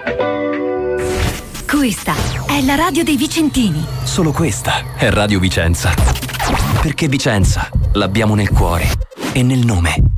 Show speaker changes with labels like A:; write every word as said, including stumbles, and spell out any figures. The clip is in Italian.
A: Questa è la radio dei Vicentini.
B: Solo questa è Radio Vicenza. Perché Vicenza l'abbiamo nel cuore e nel nome.